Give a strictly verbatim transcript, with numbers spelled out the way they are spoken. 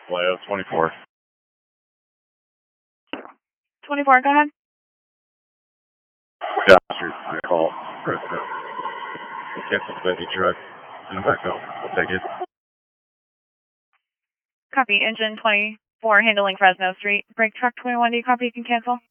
Leo, twenty-four. twenty-four, go ahead. Yeah, sure. I call. Cancel the baby truck. And back up. I'll take it. Copy, engine twenty-four, handling Fresno Street. Brake truck twenty-one, do you copy? You can cancel.